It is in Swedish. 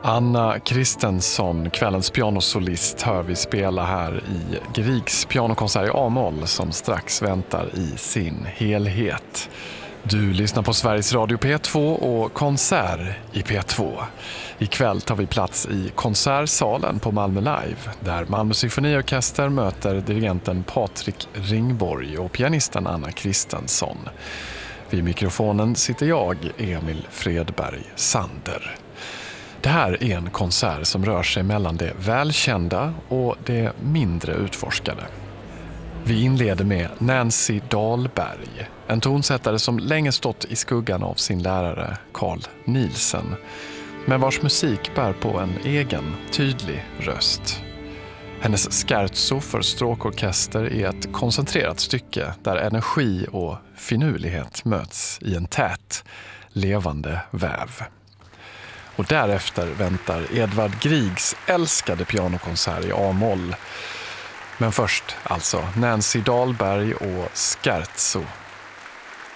Anna Christensson, kvällens pianosolist, hör vi spela här i Griegs pianokonsert i A-moll som strax väntar i sin helhet. Du lyssnar på Sveriges Radio P2 och konsert i P2. Ikväll tar vi plats i konsertsalen på Malmö Live där Malmö Symfoniorkester möter dirigenten Patrik Ringborg och pianisten Anna Christensson. Vid mikrofonen sitter jag, Emil Fredberg Sander. Det här är en konsert som rör sig mellan det välkända och det mindre utforskade. Vi inleder med Nancy Dahlberg, en tonsättare som länge stått i skuggan av sin lärare Carl Nielsen, men vars musik bär på en egen, tydlig röst. Hennes scherzo för stråkorkester är ett koncentrerat stycke där energi och finurlighet möts i en tät, levande väv. Och därefter väntar Edvard Griegs älskade pianokonsert i A-moll. Men först alltså Nancy Dahlberg och Scherzo